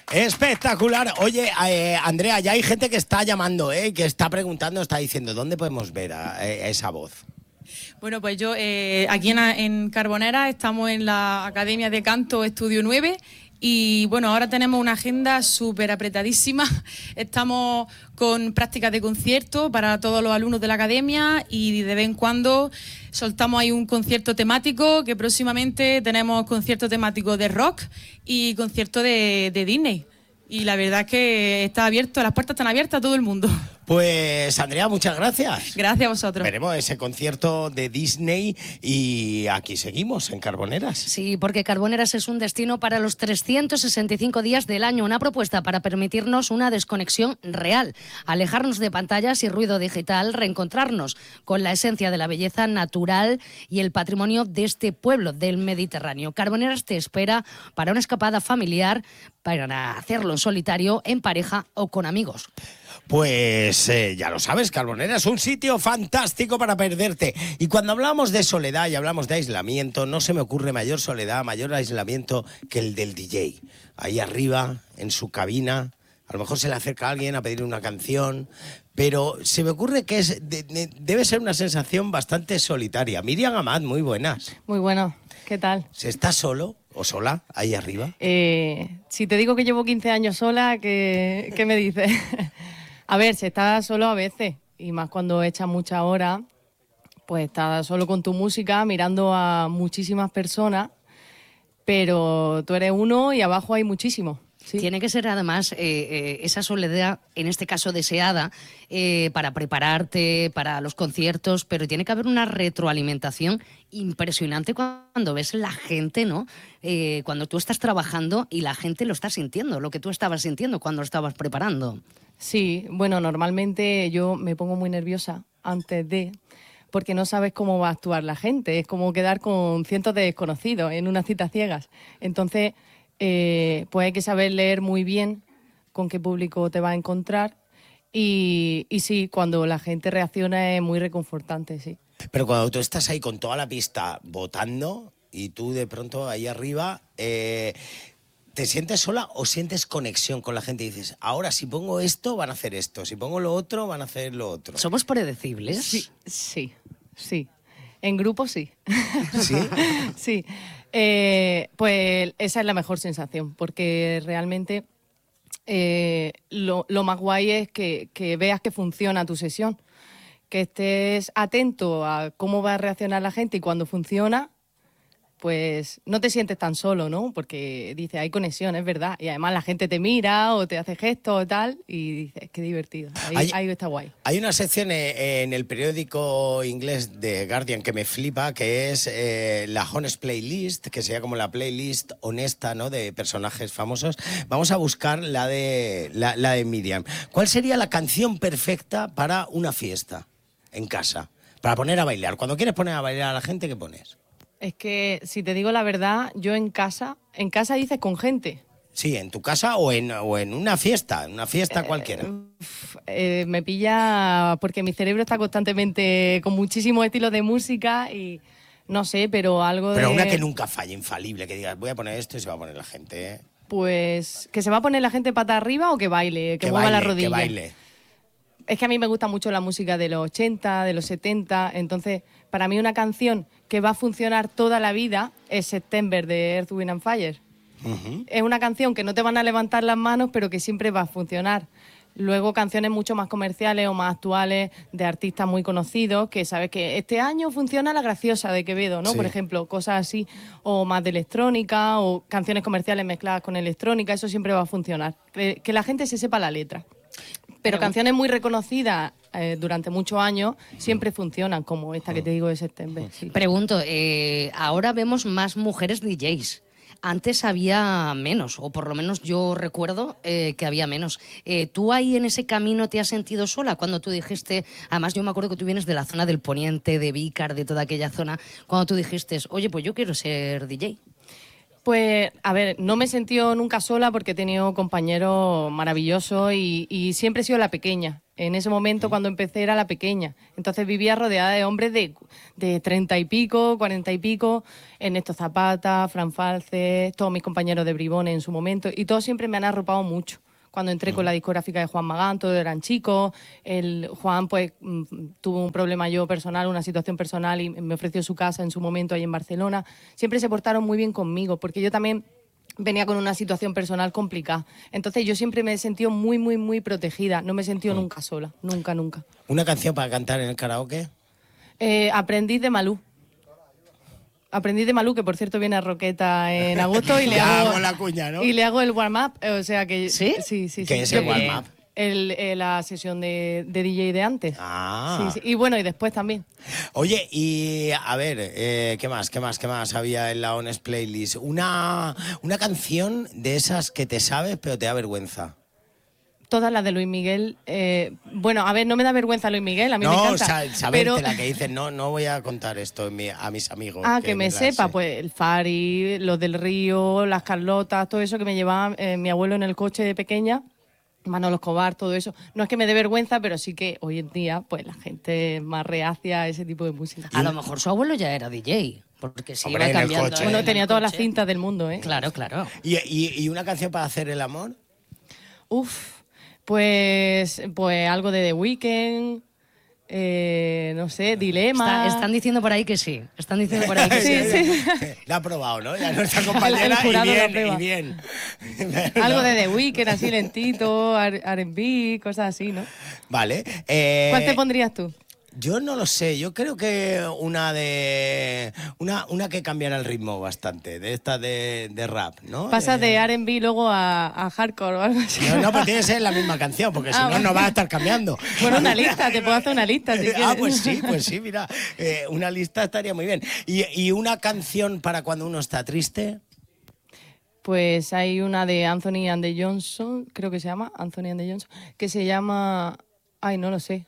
Espectacular. Oye, Andrea, ya hay gente que está llamando, que está preguntando, está diciendo, ¿dónde podemos ver a esa voz? Bueno, pues yo aquí en Carbonera estamos en la Academia de Canto Estudio 9 y bueno, ahora tenemos una agenda súper apretadísima. Estamos con prácticas de concierto para todos los alumnos de la academia y de vez en cuando soltamos ahí un concierto temático, que próximamente tenemos concierto temático de rock y concierto de Disney. Y la verdad es que está abierto, las puertas están abiertas a todo el mundo. Pues, Andrea, muchas gracias. Gracias a vosotros. Veremos ese concierto de Disney y aquí seguimos, en Carboneras. Sí, porque Carboneras es un destino para los 365 días del año, una propuesta para permitirnos una desconexión real, alejarnos de pantallas y ruido digital, reencontrarnos con la esencia de la belleza natural y el patrimonio de este pueblo del Mediterráneo. Carboneras te espera para una escapada familiar, para hacerlo en solitario, en pareja o con amigos. Pues ya lo sabes, Carbonera es un sitio fantástico para perderte. Y cuando hablamos de soledad y hablamos de aislamiento, no se me ocurre mayor soledad, mayor aislamiento que el del DJ. Ahí arriba, en su cabina, a lo mejor se le acerca a alguien a pedir una canción, pero se me ocurre que debe ser una sensación bastante solitaria. Miriam Amat, muy buenas. Muy bueno, ¿qué tal? ¿Se está solo o sola ahí arriba? Si te digo que llevo 15 años sola, ¿qué me dices? A ver, se está solo a veces, y más cuando echas muchas horas, pues estás solo con tu música, mirando a muchísimas personas, pero tú eres uno y abajo hay muchísimos. Sí. Tiene que ser además esa soledad, en este caso deseada, para prepararte para los conciertos, pero tiene que haber una retroalimentación impresionante cuando ves la gente, ¿no? Cuando tú estás trabajando y la gente lo está sintiendo, lo que tú estabas sintiendo cuando lo estabas preparando. Sí, bueno, normalmente yo me pongo muy nerviosa antes porque no sabes cómo va a actuar la gente. Es como quedar con cientos de desconocidos en una cita ciegas. Entonces, pues hay que saber leer muy bien con qué público te va a encontrar. Y sí, cuando la gente reacciona es muy reconfortante, sí. Pero cuando tú estás ahí con toda la pista votando y tú de pronto ahí arriba... ¿Te sientes sola o sientes conexión con la gente y dices, ahora si pongo esto van a hacer esto, si pongo lo otro van a hacer lo otro? ¿Somos predecibles? Sí. En grupo sí. ¿Sí? Sí. Pues esa es la mejor sensación, porque realmente lo más guay es que veas que funciona tu sesión, que estés atento a cómo va a reaccionar la gente y cuando funciona, pues no te sientes tan solo, ¿no? Porque dices, hay conexión, es verdad. Y además la gente te mira o te hace gestos y tal, y dices, qué divertido. Ahí está guay. Hay una sección en el periódico inglés The Guardian que me flipa, que es la Honest Playlist, que sería como la playlist honesta, ¿no?, de personajes famosos. Vamos a buscar la de Miriam. ¿Cuál sería la canción perfecta para una fiesta en casa? Para poner a bailar. Cuando quieres poner a bailar a la gente, ¿qué pones? Es que, si te digo la verdad, yo en casa dices con gente. Sí, en tu casa o en una fiesta cualquiera. Me pilla porque mi cerebro está constantemente con muchísimos estilos de música y no sé, pero algo de... Pero una que nunca falle, infalible, que digas, voy a poner esto y se va a poner la gente, ¿eh? Pues, ¿que se va a poner la gente pata arriba o que baile? Que mueva la rodilla. Que baile. Es que a mí me gusta mucho la música de los 80, de los 70, entonces para mí una canción que va a funcionar toda la vida es September de Earth, Wind and Fire. Uh-huh. Es una canción que no te van a levantar las manos, pero que siempre va a funcionar. Luego canciones mucho más comerciales o más actuales de artistas muy conocidos, que sabes que este año funciona La Graciosa de Quevedo, ¿no? Sí. Por ejemplo, cosas así, o más de electrónica, o canciones comerciales mezcladas con electrónica, eso siempre va a funcionar. Que la gente se sepa la letra. Pero canciones muy reconocidas durante muchos años siempre funcionan, como esta que te digo de September. Sí. Pregunto, ahora vemos más mujeres DJs. Antes había menos, o por lo menos yo recuerdo que había menos. ¿Tú ahí en ese camino te has sentido sola? Cuando tú dijiste, además yo me acuerdo que tú vienes de la zona del Poniente, de Vícar, de toda aquella zona, cuando tú dijiste, oye, pues yo quiero ser DJ. Pues, a ver, no me he sentido nunca sola porque he tenido compañeros maravillosos y siempre he sido la pequeña. En ese momento, cuando empecé, era la pequeña. Entonces vivía rodeada de hombres de 30 y pico, 40 y pico, Ernesto Zapata, Fran Falces, todos mis compañeros de Bribones en su momento, y todos siempre me han arropado mucho. Cuando entré con la discográfica de Juan Magán, todos eran chicos. Juan, pues, tuvo un problema yo personal, una situación personal, y me ofreció su casa en su momento ahí en Barcelona. Siempre se portaron muy bien conmigo, porque yo también venía con una situación personal complicada. Entonces yo siempre me he sentido muy, muy, muy protegida. No me he sentido nunca sola, nunca, nunca. ¿Una canción para cantar en el karaoke? Aprendiz de Malú. Aprendiz de Malú, que por cierto viene a Roqueta en agosto y le hago la cuña, ¿no? y le hago el warm-up. O sea que... ¿Sí? Sí. ¿Qué es el warm-up? La sesión de DJ de antes. Ah. Sí. Y bueno, y después también. Oye, y a ver, ¿qué más había en la Honest Playlist? Una canción de esas que te sabes pero te da vergüenza. Todas las de Luis Miguel. Bueno, a ver, no me da vergüenza Luis Miguel, a mí me encanta. Saberte la que dices, no voy a contar esto a mis amigos. Que me sepa, pues el Fari, los del Río, las Carlotas, todo eso que me llevaba mi abuelo en el coche de pequeña. Manolo Escobar, todo eso. No es que me dé vergüenza, pero sí que hoy en día pues la gente es más reacia a ese tipo de música. A lo mejor su abuelo ya era DJ, porque si Hombre, iba en el cambiando. coche. Bueno, tenía todas las coche. cintas del mundo, ¿eh? Claro. ¿Y una canción para hacer el amor? Pues algo de The Weeknd, no sé, Dilema. Están diciendo por ahí que sí. Están diciendo por ahí que sí. Sí. La ha probado, ¿no? Ya nuestra compañera El jurado la y prueba. bien. Algo de The Weeknd, así lentito, R&B, cosas así, ¿no? Vale. ¿Cuál te pondrías tú? Yo no lo sé, yo creo que una que cambiara el ritmo bastante, de esta de rap, ¿no? Pasas de R&B luego a hardcore o algo así. No, pues tiene que ser la misma canción, porque si no, bueno. no va a estar cambiando. Bueno, una lista, te puedo hacer una lista si quieres. Pues sí, mira, una lista estaría muy bien. ¿Y una canción para cuando uno está triste? Pues hay una de Anthony and the Johnson, creo que se llama Anthony and the Johnson, que se llama... Ay, no lo sé.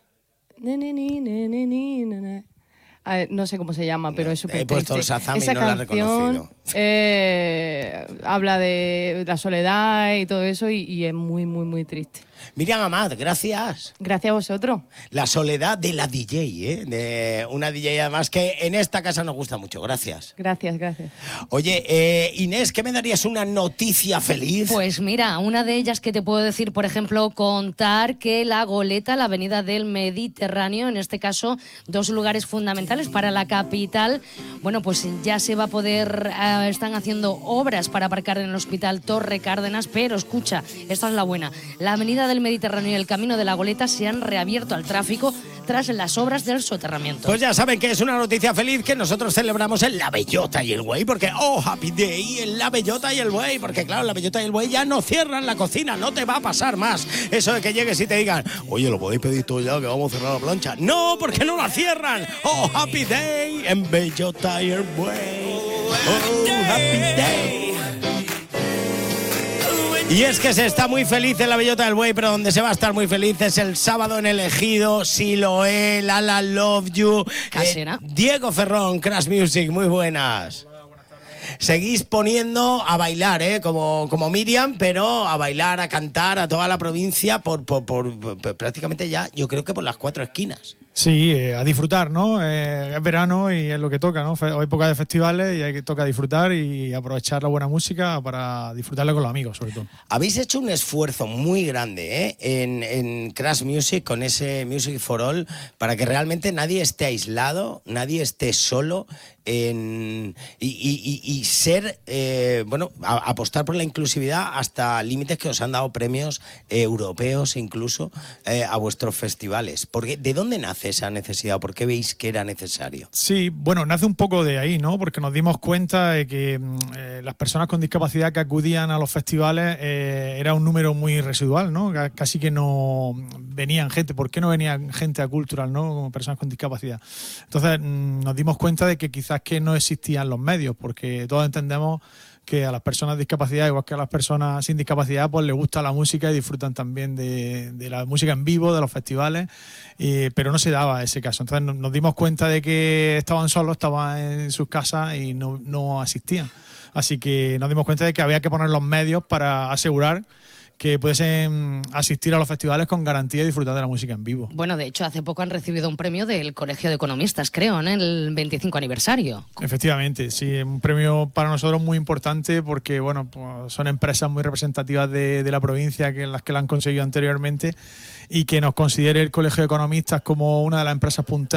A ver, no sé cómo se llama, pero es súper He puesto triste. el Shazam y Esa no la he canción habla de la soledad y todo eso y es muy, muy, muy triste. Miriam Amat, gracias. Gracias a vosotros. La soledad de la DJ, de una DJ además que en esta casa nos gusta mucho. Gracias. Gracias. Oye, Inés, ¿qué me darías una noticia feliz? Pues mira, una de ellas que te puedo decir, por ejemplo, contar que la Goleta, la avenida del Mediterráneo, en este caso, 2 lugares fundamentales para la capital, bueno, pues ya se va a poder, están haciendo obras para aparcar en el Hospital Torre Cárdenas, pero escucha, esta es la buena, la avenida del Mediterráneo y el camino de la Goleta se han reabierto al tráfico tras las obras del soterramiento. Pues ya saben que es una noticia feliz que nosotros celebramos en La Bellota y el Buey, porque Happy Day en La Bellota y el Buey, porque claro, La Bellota y el Buey ya no cierran la cocina, no te va a pasar más eso de que llegues y te digan, oye, lo podéis pedir todo ya que vamos a cerrar la plancha. No, porque no la cierran. Happy Day en Bellota y el Buey. Happy Day. Y es que se está muy feliz en La Bellota del Buey, pero donde se va a estar muy feliz es el sábado en el Ejido, Siloé, Lala Love You. Casera. Diego Ferrón, Crash Music, muy buenas. Seguís poniendo a bailar, como Miriam, pero a bailar, a cantar a toda la provincia por prácticamente ya, yo creo que por las 4 esquinas. Sí, a disfrutar, ¿no? Es verano y es lo que toca, ¿no? Hay época de festivales y hay que toca disfrutar y aprovechar la buena música para disfrutarla con los amigos, sobre todo. Habéis hecho un esfuerzo muy grande en Crash Music, con ese Music for All, para que realmente nadie esté aislado, nadie esté solo, y ser, apostar por la inclusividad hasta límites que os han dado premios europeos incluso a vuestros festivales. Porque, ¿de dónde nace esa necesidad? ¿Por qué veis que era necesario? Sí, bueno, nace un poco de ahí, ¿no? Porque nos dimos cuenta de que las personas con discapacidad que acudían a los festivales era un número muy residual, ¿no? Casi que no venían gente. ¿Por qué no venían gente a Cultural, ¿no? Como personas con discapacidad. Entonces nos dimos cuenta de que quizás que no existían los medios, porque todos entendemos que a las personas con discapacidad, igual que a las personas sin discapacidad, pues les gusta la música y disfrutan también de la música en vivo, de los festivales, pero no se daba ese caso. Entonces nos dimos cuenta de que estaban solos, estaban en sus casas y no asistían. Así que nos dimos cuenta de que había que poner los medios para asegurar que pudiesen asistir a los festivales con garantía y disfrutar de la música en vivo. Bueno, de hecho, hace poco han recibido un premio del Colegio de Economistas, creo, en el 25 aniversario. Efectivamente, sí, un premio para nosotros muy importante porque, bueno, pues son empresas muy representativas de la provincia, que las que la han conseguido anteriormente, y que nos considere el Colegio de Economistas como una de las empresas punteras